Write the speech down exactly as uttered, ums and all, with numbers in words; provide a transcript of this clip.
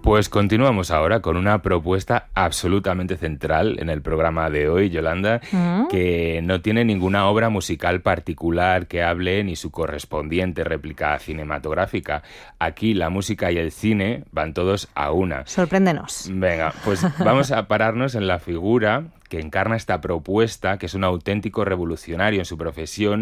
Pues continuamos ahora con una propuesta absolutamente central en el programa de hoy, Yolanda, ¿Mm? que no tiene ninguna obra musical particular que hable ni su correspondiente réplica cinematográfica. Aquí la música y el cine van todos a una. Sorpréndenos. Venga, pues vamos a pararnos en la figura que encarna esta propuesta, que es un auténtico revolucionario en su profesión